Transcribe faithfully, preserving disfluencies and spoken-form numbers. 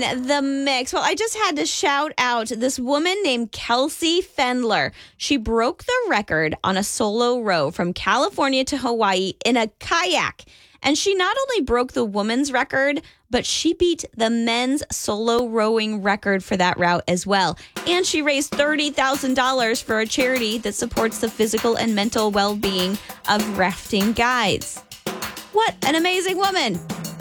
in the mix. Well, I just had to shout out this woman named Kelsey Fendler. She broke the record on a solo row from California to Hawaii in a kayak. And she not only broke the woman's record, but she beat the men's solo rowing record for that route as well. And she raised thirty thousand dollars for a charity that supports the physical and mental well-being of rafting guides. What an amazing woman.